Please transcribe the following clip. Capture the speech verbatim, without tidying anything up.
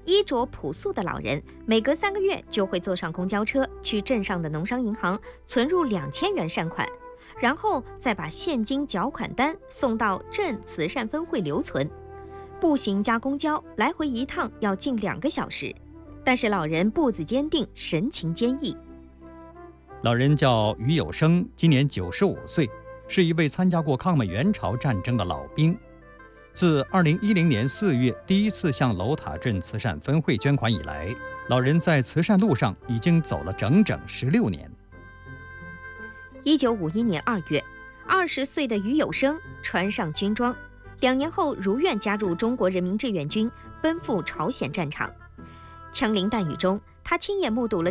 衣着朴素的老人每隔三个月就会坐上公交车去镇上的农商银行存入两千元善款，然后再把现金缴款单送到镇慈善分会留存。步行加公交来回一趟要近两个小时，但是老人步子坚定，神情坚毅。 老人叫于有生，今年九十五岁，是一位参加过抗美援朝战争的老兵。自二零一零年四月第一次向楼塔镇慈善分会捐款以来，老人在慈善路上已经走了整整十六年。 一九五一年二月，二十岁的于有生穿上军装，两年后如愿加入中国人民志愿军，奔赴朝鲜战场。枪林弹雨中，他亲眼目睹了